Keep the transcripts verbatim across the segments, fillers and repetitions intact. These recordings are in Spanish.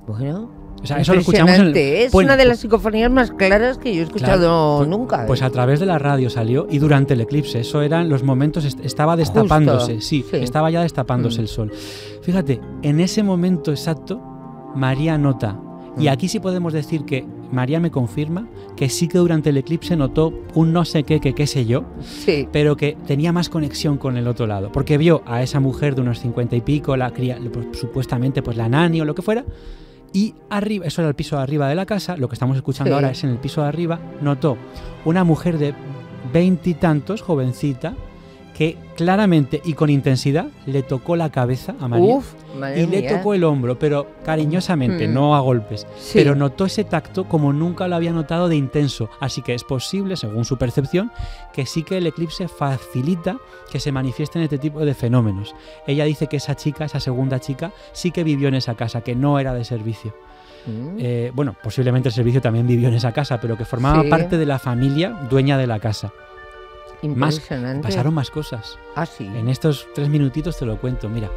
Bueno, o sea, eso lo escuchamos en el, es bueno, una de pues, las psicofonías más claras que yo he escuchado claro, pues, nunca. Pues ¿eh? a través de la radio salió y durante el eclipse. Eso eran los momentos, est estaba destapándose, sí, sí, estaba ya destapándose mm. el sol. Fíjate, en ese momento exacto, María nota, mm. y aquí sí podemos decir que María me confirma que sí que durante el eclipse notó un no sé qué, que qué sé yo, sí. pero que tenía más conexión con el otro lado, porque vio a esa mujer de unos cincuenta y pico, la cría, pues, supuestamente pues la nani o lo que fuera, y arriba, eso era el piso de arriba de la casa, lo que estamos escuchando sí. ahora es en el piso de arriba, notó una mujer de veintitantos, jovencita, que claramente y con intensidad le tocó la cabeza a María. Uf, y mía. le tocó el hombro, pero cariñosamente, mm. no a golpes. Sí. Pero notó ese tacto como nunca lo había notado de intenso. Así que es posible, según su percepción, que sí que el eclipse facilita que se manifiesten este tipo de fenómenos. Ella dice que esa chica, esa segunda chica, sí que vivió en esa casa, que no era de servicio. Mm. Eh, bueno, posiblemente el servicio también vivió en esa casa, pero que formaba sí. parte de la familia dueña de la casa. Más, pasaron más cosas. Ah, sí. En estos tres minutitos te lo cuento. Mira,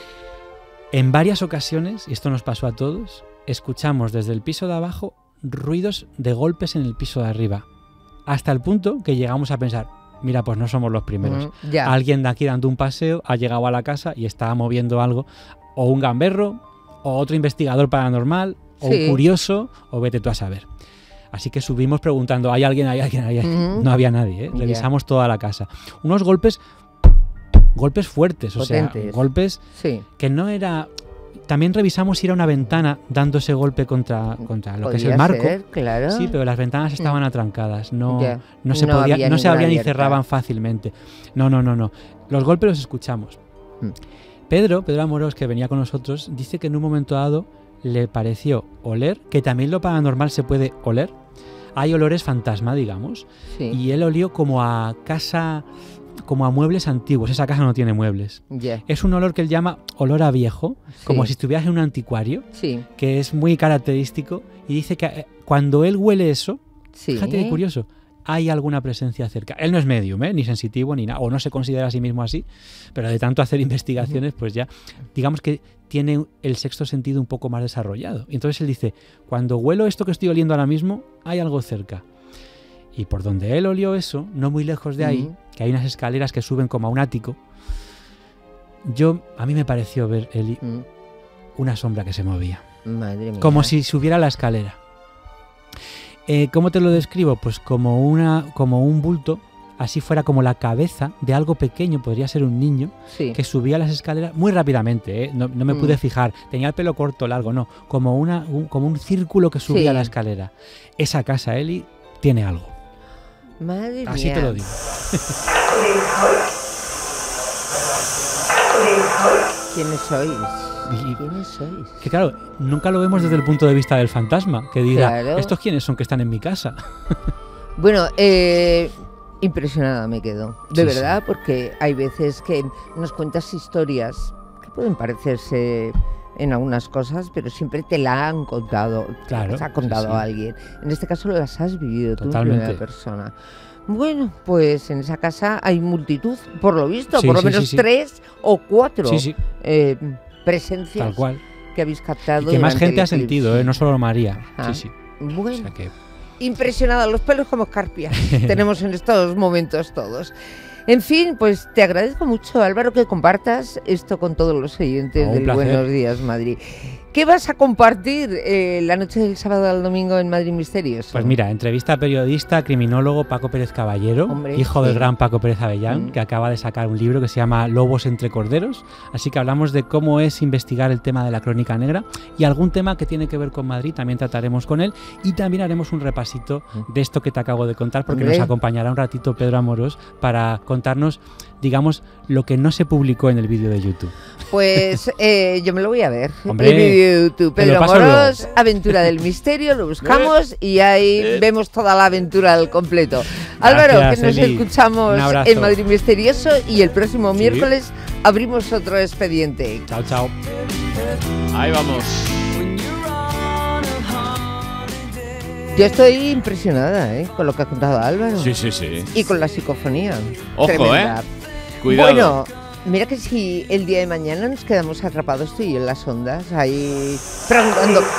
en varias ocasiones, y esto nos pasó a todos, escuchamos desde el piso de abajo ruidos de golpes en el piso de arriba, hasta el punto que llegamos a pensar, mira, pues no somos los primeros. Mm, ya. Alguien de aquí dando un paseo ha llegado a la casa y estaba moviendo algo, o un gamberro, o otro investigador paranormal, o sí. un curioso, o vete tú a saber. Así que subimos preguntando, ¿hay alguien, hay alguien, hay alguien? Mm-hmm. No había nadie, ¿eh? Revisamos yeah. toda la casa. Unos golpes, golpes fuertes, potentes. O sea, golpes sí. que no era... También revisamos si era una ventana dando ese golpe contra, contra lo Podría que es el marco. Ser, claro. Sí, pero las ventanas estaban mm. atrancadas, no, yeah. no se, no podía, no se abrían abierta. y cerraban fácilmente. No, no, no, no. Los golpes los escuchamos. Mm. Pedro, Pedro Amorós, que venía con nosotros, dice que en un momento dado le pareció oler, que también lo paranormal se puede oler. Hay olores fantasma, digamos, sí. y él olió como a casa, como a muebles antiguos. Esa casa no tiene muebles. Yeah. Es un olor que él llama olor a viejo, sí. como si estuvieras en un anticuario, sí. que es muy característico, y dice que cuando él huele eso, sí. fíjate qué curioso, hay alguna presencia cerca. Él no es medium, ¿eh? Ni sensitivo, ni nada, o no se considera a sí mismo así, pero de tanto hacer investigaciones, pues ya, digamos que tiene el sexto sentido un poco más desarrollado. Y entonces él dice, cuando huelo esto que estoy oliendo ahora mismo, hay algo cerca. Y por donde él olió eso, no muy lejos de ahí, mm. que hay unas escaleras que suben como a un ático, yo, a mí me pareció ver Eli, mm. una sombra que se movía. Madre mía. Como si subiera la escalera. Eh, ¿Cómo te lo describo? Pues como, una, como un bulto, así fuera como la cabeza de algo pequeño, podría ser un niño, sí. que subía las escaleras muy rápidamente, ¿eh? no, no me mm. pude fijar, tenía el pelo corto, largo, no, como, una, un, como un círculo que subía sí. la escalera. Esa casa, Eli, tiene algo. Madre así mía. te lo digo. ¿Quiénes sois? Y, ¿Quiénes sois? Que claro, nunca lo vemos desde el punto de vista del fantasma, que dirá, claro. ¿estos quiénes son que están en mi casa? Bueno, eh, impresionada me quedo, de sí, verdad, sí. porque hay veces que nos cuentas historias que pueden parecerse en algunas cosas, pero siempre te la han contado, claro, las ha contado sí, sí. alguien. En este caso las has vivido tú en Totalmente. primera persona. Bueno, pues en esa casa hay multitud, por lo visto, sí, por lo sí, menos sí, sí. tres o cuatro sí, sí. Eh, presencias Tal cual. que habéis captado. Y que más gente ha eclipse. sentido, ¿eh? No solo María. Ajá. Sí, sí. Bueno. O sea que... Impresionada, los pelos como escarpias tenemos en estos momentos todos. En fin, pues te agradezco mucho, Álvaro, que compartas esto con todos los oyentes oh, del placer. Buenos Días Madrid. ¿Qué vas a compartir eh, la noche del sábado al domingo en Madrid Misterioso? Pues mira, entrevista a periodista, criminólogo Paco Pérez Caballero, Hombre, hijo sí. del gran Paco Pérez Avellán, Mm. que acaba de sacar un libro que se llama Lobos entre corderos. Así que hablamos de cómo es investigar el tema de la crónica negra y algún tema que tiene que ver con Madrid, también trataremos con él. Y también haremos un repasito de esto que te acabo de contar, porque Hombre. nos acompañará un ratito Pedro Amorós para contarnos, digamos, lo que no se publicó en el vídeo de YouTube. Pues eh, yo me lo voy a ver. Hombre, el vídeo de YouTube. te lo Pedro paso Amorós, luego. Aventura del Misterio, lo buscamos y ahí vemos toda la aventura al completo. Gracias, Álvaro, que nos Eli. escuchamos Un abrazo. en Madrid Misterioso y el próximo Sí. miércoles abrimos otro expediente. Chao, chao. Ahí vamos. Yo estoy impresionada ¿eh? con lo que ha contado Álvaro. Sí, sí, sí. Y con la psicofonía. Ojo, Tremenda. ¿eh? Cuidado. Bueno, mira que si el día de mañana nos quedamos atrapados tú y yo en las ondas, ahí preguntando